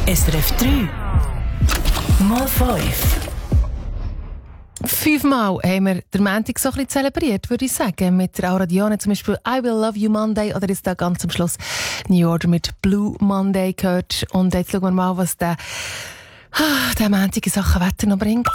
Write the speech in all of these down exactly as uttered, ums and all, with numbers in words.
S R F drei mal fünf. Fünfmal haben wir den Montag so ein bisschen zelebriert, würde ich sagen. Mit der Aura Dione zum Beispiel «I Will Love You Monday» oder ist da ganz am Schluss New Order mit «Blue Monday» gehört. Und jetzt schauen wir mal, was der, ah, der Montag in Sachen Wetter noch bringt.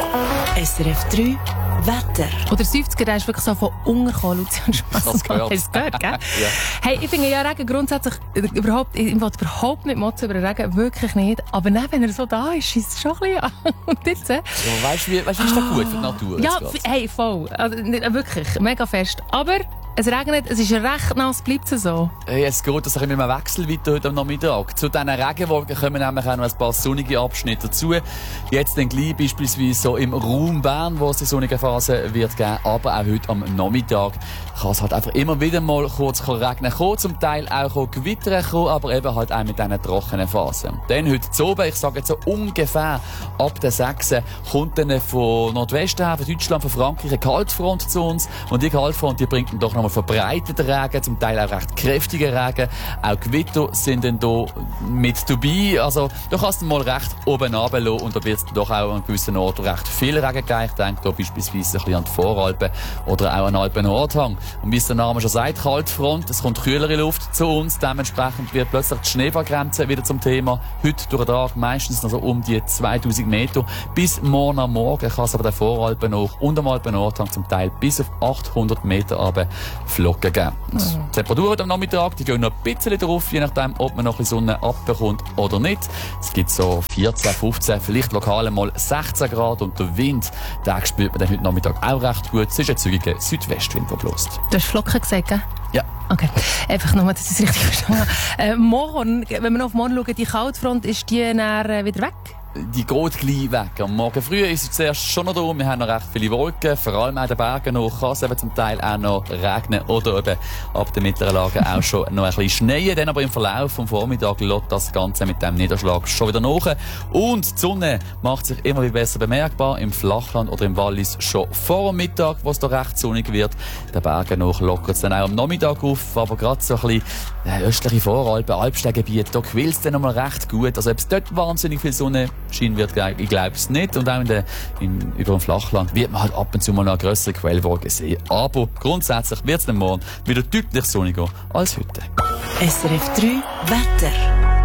S R F drei Wetter. Oder siebziger, der ist wirklich so von unten gekommen, Lucian Spass. Das gehört. Hast du gehört, gell? Ja. Hey, ich finde ja Regen grundsätzlich überhaupt, ich will überhaupt nicht motzen über den Regen, wirklich nicht. Aber dann, wenn er so da ist, ist es schon ein bisschen an. Und jetzt, äh, Ja, weißt du, wie, weißt, wie ist das gut für die Natur? ja, jetzt f- hey, voll. Also, nicht- wirklich, mega fest. Aber es regnet, es ist recht nass, bleibt es so. Hey, es geht das ein bisschen mit einem Wechsel weiter heute am Nachmittag. Zu diesen Regenwolken kommen nämlich auch noch ein paar sonnige Abschnitte dazu. Jetzt dann gleich beispielsweise so im Raum Bern, wo es die sonnige Phase wird geben, aber auch heute am Nachmittag kann es halt einfach immer wieder mal kurz regnen kommen, zum Teil auch Gewitter kommen, aber eben halt auch mit diesen trockenen Phasen. Dann heute zu oben, ich sage jetzt so ungefähr ab der sechs kommt dann von Nordwesten her, von Deutschland, von Frankreich eine Kaltfront zu uns und die Kaltfront, die bringt dann doch nochmal verbreiteten Regen, zum Teil auch recht kräftigen Regen. Auch Gewitter sind dann hier mit dabei. Also, da kannst du mal recht oben runterlassen und da wird es doch auch an gewissen Orten recht viel Regen geben. Ich denke da beispielsweise ein bisschen an die Voralpen oder auch an den Alpen-Nordhang. Und wie es der Name schon sagt, Kaltfront, es kommt kühlere Luft zu uns. Dementsprechend wird plötzlich die Schneefallgrenze wieder zum Thema. Heute durch den Tag meistens noch so um die zweitausend Meter. Bis morgen am Morgen kann es aber den Voralpen noch und am Alpen-Nordhang zum Teil bis auf achthundert Meter runter Flocken geben. Und die Temperaturen am Nachmittag, die gehen noch ein bisschen drauf, je nachdem, ob man noch ein bisschen Sonne abbekommt oder nicht. Es gibt so vierzehn, fünfzehn, vielleicht lokal mal sechzehn Grad und der Wind, den spürt man dann heute Nachmittag auch recht gut. Es ist ein zügiger Südwestwind, der bläst. Du hast Flocken gesagt, gell? Ja. Okay, einfach nochmal, dass ich es richtig verstanden habe. Äh, morgen, wenn wir noch auf morgen schauen, die Kaltfront, ist die dann äh, wieder weg? Die geht gleich weg. Am Morgen früh ist es zuerst schon noch da. Wir haben noch recht viele Wolken. Vor allem auch in den Bergen noch. Kann es eben zum Teil auch noch regnen. Oder eben ab den mittleren Lagen auch schon noch ein bisschen schneien. Dann aber im Verlauf vom Vormittag lässt das Ganze mit dem Niederschlag schon wieder nach. Und die Sonne macht sich immer wieder besser bemerkbar. Im Flachland oder im Wallis schon vor dem Mittag, wo es da recht sonnig wird. In den Bergen noch lockert es dann auch am Nachmittag auf. Aber gerade so ein bisschen äh, östliche Voralpen, Alpsteingebiet, da quillt es dann noch mal recht gut. Also ob es dort wahnsinnig viel Sonne Schein wird, ich glaube es nicht. Und auch in der, in, über dem Flachland wird man halt ab und zu mal noch eine grössere Quellwolke sehen. Aber grundsätzlich wird es dann morgen wieder deutlich sonniger als heute. S R F drei Wetter.